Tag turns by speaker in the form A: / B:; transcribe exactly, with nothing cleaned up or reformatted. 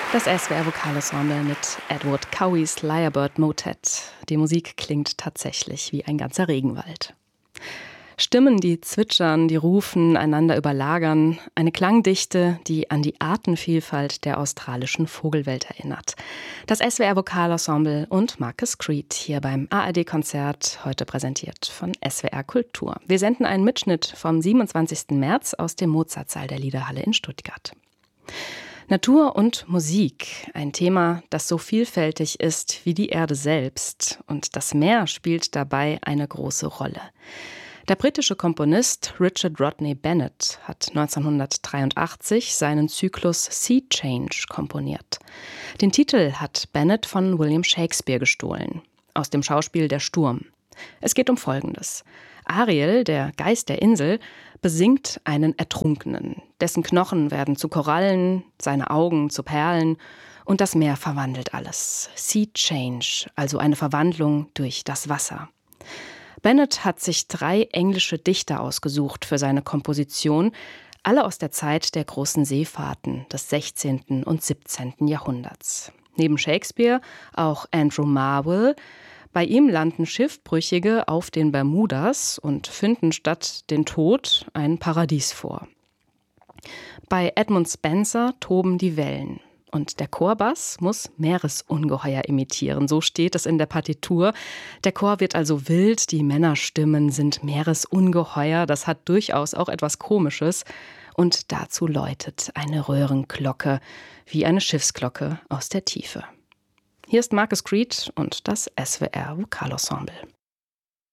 A: Das S W R-Vokalensemble mit Edward Coweys Lyrebird Motet. Die Musik klingt tatsächlich wie ein ganzer Regenwald. Stimmen, die zwitschern, die rufen, einander überlagern. Eine Klangdichte, die an die Artenvielfalt der australischen Vogelwelt erinnert. Das S W R-Vokalensemble und Marcus Creed hier beim A R D-Konzert, heute präsentiert von S W R Kultur. Wir senden einen Mitschnitt vom siebenundzwanzigsten März aus dem Mozartsaal der Liederhalle in Stuttgart. Natur und Musik, ein Thema, das so vielfältig ist wie die Erde selbst. Und das Meer spielt dabei eine große Rolle. Der britische Komponist Richard Rodney Bennett hat neunzehnhundertdreiundachtzig seinen Zyklus Sea Change komponiert. Den Titel hat Bennett von William Shakespeare gestohlen, aus dem Schauspiel Der Sturm. Es geht um Folgendes. Ariel, der Geist der Insel, besingt einen Ertrunkenen. Dessen Knochen werden zu Korallen, seine Augen zu Perlen und das Meer verwandelt alles. Sea Change, also eine Verwandlung durch das Wasser. Bennett hat sich drei englische Dichter ausgesucht für seine Komposition, alle aus der Zeit der großen Seefahrten des sechzehnten und siebzehnten Jahrhunderts. Neben Shakespeare auch Andrew Marvell. Bei ihm landen Schiffbrüchige auf den Bermudas und finden statt den Tod ein Paradies vor. Bei Edmund Spenser toben die Wellen. Und der Chorbass muss Meeresungeheuer imitieren, so steht es in der Partitur. Der Chor wird also wild, die Männerstimmen sind Meeresungeheuer, das hat durchaus auch etwas Komisches. Und dazu läutet eine Röhrenglocke, wie eine Schiffsglocke aus der Tiefe. Hier ist Marcus Creed und das S W R-Vokalensemble.